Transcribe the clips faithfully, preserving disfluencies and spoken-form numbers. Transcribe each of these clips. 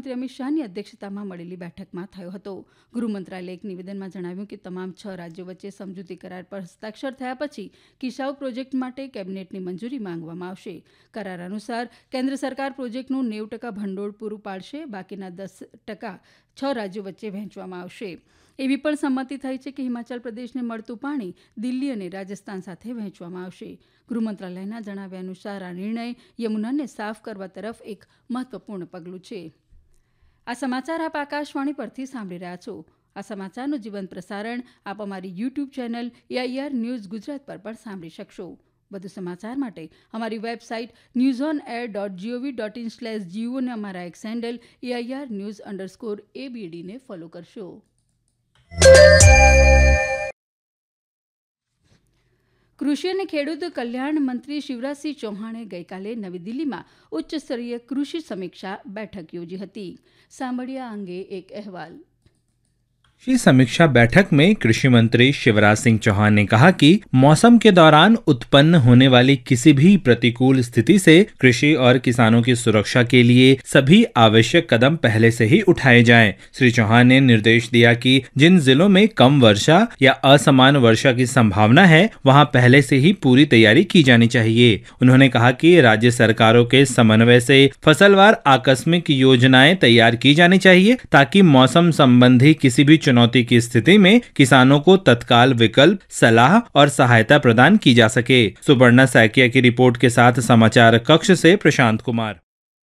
ગૃહમંત્રી અમિત શાહની અધ્યક્ષતામાં મળેલી બેઠકમાં થયો હતો. ગૃહ મંત્રાલયે એક નિવેદનમાં જણાવ્યું કે તમામ છ રાજ્યો વચ્ચે સમજૂતી કરાર પર હસ્તાક્ષર થયા પછી કિસાઉ પ્રોજેક્ટ માટે કેબિનેટની મંજૂરી માંગવામાં આવશે. કરાર અનુસાર કેન્દ્ર સરકાર પ્રોજેક્ટનું નેવું ટકા ભંડોળ પૂરું પાડશે. બાકીના દસ ટકા છ રાજ્યો વચ્ચે વહેંચવામાં આવશે. એવી પણ સંમતિ થઈ છે કે હિમાચલ પ્રદેશને મળતું પાણી દિલ્હી અને રાજસ્થાન સાથે વહેંચવામાં આવશે. ગૃહ મંત્રાલયના જણાવ્યા અનુસાર આ નિર્ણય યમુનાને સાફ કરવા તરફ એક મહત્વપૂર્ણ પગલું છે. આ સમાચાર આપ આકાશવાણી પરથી સાંભળી રહ્યા છો. આ સમાચારનું જીવંત પ્રસારણ આપ અમારી YouTube channel AIR news Gujarat પર પણ સાંભળી શકશો. વધુ સમાચાર માટે અમારી website news on air dot GOV dot in slash Jio અને અમારા x handle AIR news underscore એબીડીને follow કરશો. કૃષિ અને ખેડૂત કલ્યાણ મંત્રી શિવરાજસિંહ ચૌહાણે ગઈકાલે નવી દિલ્હીમાં ઉચ્ચસ્તરીય કૃષિ સમીક્ષા બેઠક યોજી હતી. સાંભળીએ આ અંગે એક અહેવાલ. कृषि समीक्षा बैठक में कृषि मंत्री शिवराज सिंह चौहान ने कहा कि मौसम के दौरान उत्पन्न होने वाली किसी भी प्रतिकूल स्थिति से कृषि और किसानों की सुरक्षा के लिए सभी आवश्यक कदम पहले से ही उठाए जाएं. श्री चौहान ने निर्देश दिया कि जिन जिलों में कम वर्षा या असमान वर्षा की संभावना है वहां पहले से ही पूरी तैयारी की जानी चाहिए. उन्होंने कहा कि राज्य सरकारों के समन्वय से फसलवार आकस्मिक योजनाएं तैयार की जानी चाहिए ताकि मौसम संबंधी किसी भी चुनौती की स्थिति में किसानों को तत्काल विकल्प, सलाह और सहायता प्रदान की जा सके. सुपर्णा सैकिया की रिपोर्ट के साथ समाचार कक्ष से प्रशांत कुमार.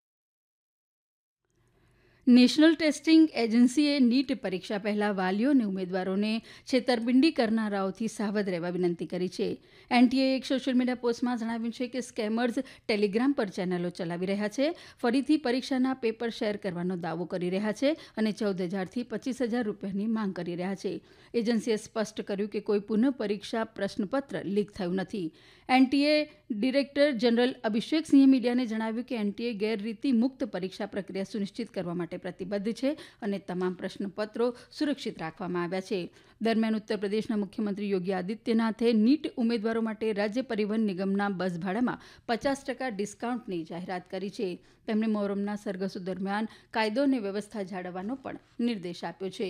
નેશનલ ટેસ્ટિંગ એજન્સીએ નીટ પરીક્ષા પહેલા વાલીઓ અને ઉમેદવારોને છેતરપિંડી કરનારાઓથી સાવધ રહેવા વિનંતી કરી છે. એનટીએએ એક સોશિયલ મીડિયા પોસ્ટમાં જણાવ્યું છે કે સ્કેમર્સ ટેલિગ્રામ પર ચેનલો ચલાવી રહ્યા છે, ફરીથી પરીક્ષાના પેપર શેર કરવાનો દાવો કરી રહ્યા છે અને ચૌદ હજારથી પચીસ હજાર રૂપિયાની માંગ કરી રહ્યા છે. એજન્સીએ સ્પષ્ટ કર્યું કે કોઈ પુનઃ પરીક્ષા પ્રશ્નપત્ર લીક થયું નથી. એનટીએ ડિરેક્ટર જનરલ અભિષેક સિંહે મીડિયાને જણાવ્યું કે એનટીએ ગેરરીતિ મુક્ત પરીક્ષા પ્રક્રિયા સુનિશ્ચિત કરવા માટે પ્રતિબદ્ધ છે અને તમામ પ્રશ્નપત્રો સુરક્ષિત રાખવામાં આવ્યા છે. દરમિયાન ઉત્તર પ્રદેશના મુખ્યમંત્રી યોગી આદિત્યનાથે નીટ ઉમેદવારો માટે રાજ્ય પરિવહન નિગમના બસ ભાડામાં પચાસ ટકા ડિસ્કાઉન્ટની જાહેરાત કરી છે. તેમણે મોહરમના સરઘસો દરમિયાન કાયદો અને વ્યવસ્થા જાળવવાનો પણ નિર્દેશ આપ્યો છે.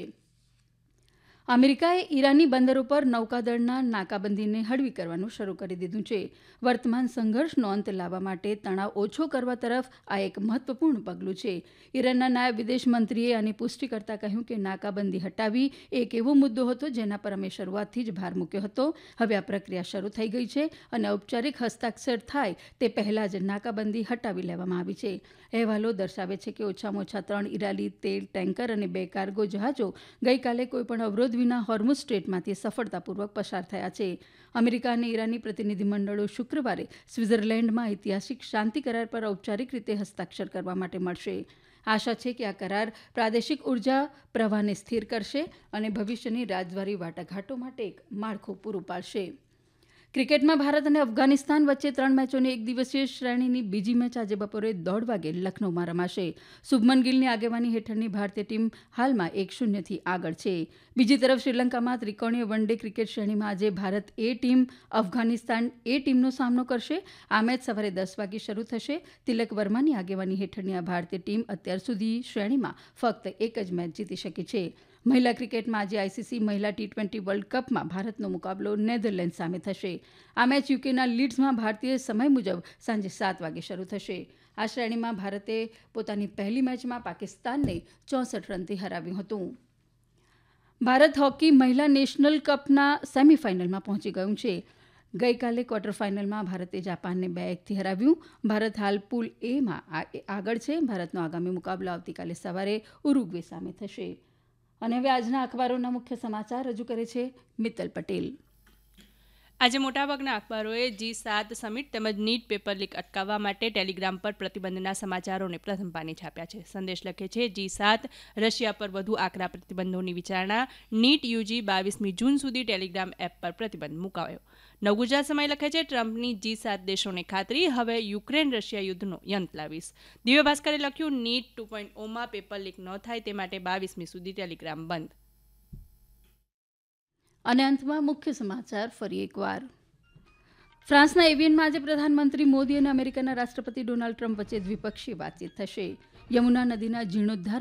અમેરિકાએ ઈરાની બંદરો પર નૌકાદળના નાકાબંધીને હળવી કરવાનું શરૂ કરી દીધું છે. વર્તમાન સંઘર્ષનો અંત લાવવા માટે તણાવ ઓછો કરવા તરફ આ એક મહત્વપૂર્ણ પગલું છે. ઈરાનના નાયબ વિદેશ મંત્રીએ આની પુષ્ટિ કરતા કહ્યું કે નાકાબંધી હટાવી એક એવો મુદ્દો હતો જેના પર અમે શરૂઆતથી જ ભાર મૂક્યો હતો. હવે આ પ્રક્રિયા શરૂ થઈ ગઈ છે અને ઔપચારિક હસ્તાક્ષર થાય તે પહેલા જ નાકાબંધી હટાવી લેવામાં આવી છે. અહેવાલો દર્શાવે છે કે ઓછામાં ઓછા ત્રણ ઈરાની તેલ ટેન્કર અને બે કાર્ગો જહાજો ગઈકાલે કોઈપણ અવરોધ વિના હોર્મુઝ સ્ટ્રેટમાંથી સફળતાપૂર્વક પસાર થયા છે. અમેરિકા અને ઈરાની પ્રતિનિધિમંડળો શુક્રવારે સ્વિટ્ઝરલેન્ડમાં ઐતિહાસિક શાંતિ કરાર પર ઔપચારિક રીતે હસ્તાક્ષર કરવા માટે મળશે. આશા છે કે આ કરાર પ્રાદેશિક ઉર્જા પ્રવાહને સ્થિર કરશે અને ભવિષ્યની રાજદ્વારી વાટાઘાટો માટે એક માળખું પૂરું પાડશે. ક્રિકેટમાં ભારત અને અફઘાનિસ્તાન વચ્ચે ત્રણ મેચોની એક દિવસીય શ્રેણીની બીજી મેચ આજે બપોરે દોઢ વાગે લખનૌમાં રમાશે. શુભમન ગિલની આગેવાની હેઠળની ભારતીય ટીમ હાલમાં એક શૂન્યથી આગળ છે. બીજી તરફ શ્રીલંકામાં ત્રિકોણીય વન ડે ક્રિકેટ શ્રેણીમાં આજે ભારત એ ટીમ અફઘાનિસ્તાન એ ટીમનો સામનો કરશે. આ મેચ સવારે દસ વાગે શરૂ થશે. તિલક વર્માની આગેવાની હેઠળની આ ભારતીય ટીમ અત્યાર સુધી શ્રેણીમાં ફક્ત એક જ મેચ જીતી શકી છે. મહિલા ક્રિકેટમાં આજે આઈસીસી મહિલા ટી ટ્વેન્ટી વર્લ્ડ કપમાં ભારતનો મુકાબલો નેધરલેન્ડ સામે થશે. આ મેચ યુકેના લીડ્સમાં ભારતીય સમય મુજબ સાંજે સાત વાગે શરૂ થશે. આ શ્રેણીમાં ભારતે પોતાની પહેલી મેચમાં પાકિસ્તાનને ચોસઠ રનથી હરાવ્યું હતું. ભારત હોકી મહિલા નેશનલ કપના સેમીફાઇનલમાં પહોંચી ગયું છે. ગઈકાલે ક્વાર્ટર ફાઇનલમાં ભારતે જાપાનને બે એકથી હરાવ્યું. ભારત હાલ પુલ એમાં આગળ છે. ભારતનો આગામી મુકાબલો આવતીકાલે સવારે ઉરુગ્વે સામે થશે. અને હવે આજના અખબારોના મુખ્ય સમાચાર રજૂ કરે છે મિત્તલ પટેલ. આજે મોટાભાગના અખબારોએ જી સાત સમિટ તેમજ નીટ પેપર લીક અટકાવવા માટે ટેલિગ્રામ પર પ્રતિબંધના સમાચારોને પ્રથમ પાને છાપ્યા છે. સંદેશ લખે છે જી સાત રશિયા પર વધુ આકરા પ્રતિબંધોની વિચારણા. નીટ યુજી બાવીસમી જૂન સુધી ટેલિગ્રામ એપ પર પ્રતિબંધ મુકાયો. નવગુજરાત સમય લખે છે ટ્રમ્પની જી સાત દેશોને ખાતરી, હવે યુક્રેન રશિયા યુદ્ધનો અંત લાવીશ. દિવ્ય ભાસ્કરે લખ્યું નીટ ટુ પોઈન્ટ ઓમાં પેપર લીક ન થાય તે માટે બાવીસમી સુધી ટેલિગ્રામ બંધ. અને અંતમાં મુખ્ય સમાચાર ફરી એકવાર. ફ્રાન્સના એવિયનમાં આજે પ્રધાનમંત્રી મોદી અને અમેરિકાના રાષ્ટ્રપતિ ડોનાલ્ડ ટ્રમ્પ વચ્ચે દ્વિપક્ષીય વાતચીત થશે. યમુના નદીના જીર્ણોદ્ધાર